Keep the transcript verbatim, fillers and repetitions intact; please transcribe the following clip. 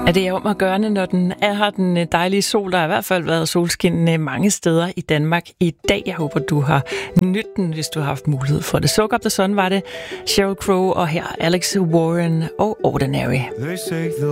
Er det om at gøre, når den er har den dejlige sol? Der har i hvert fald været solskin mange steder i Danmark i dag. Jeg håber, du har nydt den, hvis du har haft mulighed for det. Soak Up the Sun var det. Sheryl Crow og her Alex Warren og Ordinary.